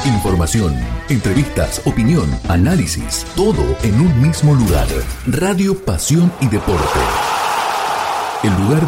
Información, entrevistas, opinión, análisis, todo en un mismo lugar. Radio Pasión y Deporte. El lugar